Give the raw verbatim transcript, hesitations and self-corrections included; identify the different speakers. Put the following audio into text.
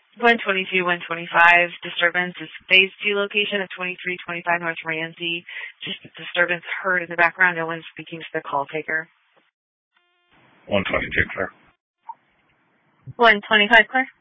Speaker 1: one twenty-two, one twenty-five, disturbance is phase two location of twenty-three twenty-five North Ramsey. Just disturbance heard in the background. No one's speaking to the call taker.
Speaker 2: one twenty-two, clear.
Speaker 1: one twenty-five, clear.